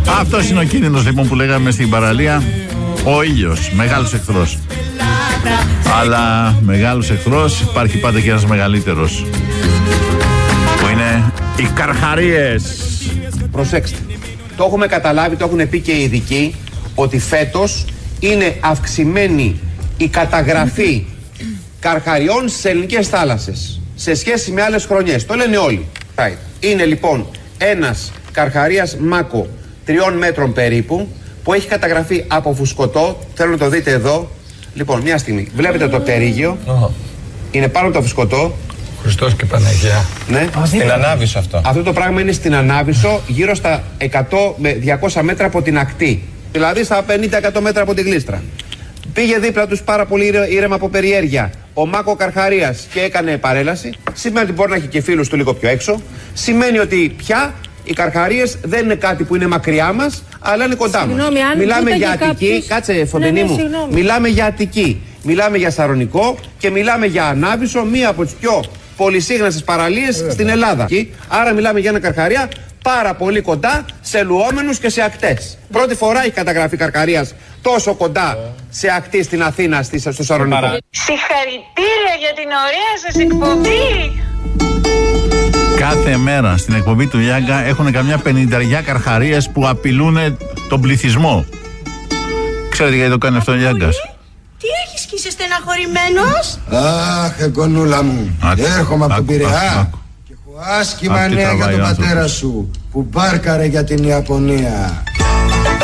Αυτός είναι ο κίνδυνος λοιπόν που λέγαμε στην παραλία. Ο ήλιος, μεγάλος εχθρός. Αλλά μεγάλος εχθρός υπάρχει πάντα και ένας μεγαλύτερος, που είναι οι καρχαρίες. Προσέξτε, το έχουμε καταλάβει, το έχουν πει και οι ειδικοί, ότι φέτος είναι αυξημένη η καταγραφή καρχαριών στις ελληνικές θάλασσες σε σχέση με άλλες χρονιές. Το λένε όλοι. Είναι λοιπόν ένας καρχαρίας μάκο 3 μέτρων περίπου, που έχει καταγραφεί από φουσκωτό. Θέλω να το δείτε εδώ. Λοιπόν, μια στιγμή. Βλέπετε το πτερίγιο. Είναι πάνω από το φουσκωτό. Χριστός και Παναγία. Ναι. Στην Ανάβησο αυτό. Αυτό το πράγμα είναι στην Ανάβησο, γύρω στα 100 με 200 μέτρα από την ακτή. Δηλαδή στα 50-100 μέτρα από την Γλίστρα. Πήγε δίπλα τους πάρα πολύ ήρεμα από περιέργεια ο Μάκο Καρχαρίας και έκανε παρέλαση. Σημαίνει ότι μπορεί να έχει και φίλους του λίγο πιο έξω. Σημαίνει ότι πια οι καρχαρίες δεν είναι κάτι που είναι μακριά μας, αλλά είναι κοντά μας. Μιλάμε για Αττική. Κάτσε, Φοντενή μου. Μιλάμε για Αττική. Μιλάμε για Σαρονικό και μιλάμε για Ανάβησο, μία από τις πιο πολυσύγναστες παραλίες στην Ελλάδα. Άρα μιλάμε για ένα καρχαρία πάρα πολύ κοντά σε λουόμενους και σε ακτές. Πρώτη φορά έχει καταγραφεί καρχαρίας τόσο κοντά σε ακτή στην Αθήνα, στο Σαρονικό. Συγχαρητήρια για την ωραία σας εκπομπή! Κάθε μέρα στην εκπομπή του Γιάγκα έχουν καμιά 50 καρχαρίες που απειλούν τον πληθυσμό. Ξέρετε γιατί το κάνει αυτό ο Γιάγκας? Τι έχεις και είσαι στεναχωρημένος? Αχ, εγγονούλα μου, έρχομαι από τον Πειραιά και έχω άσχημα νέα για τον πατέρα σου που μπάρκαρε για την Ιαπωνία.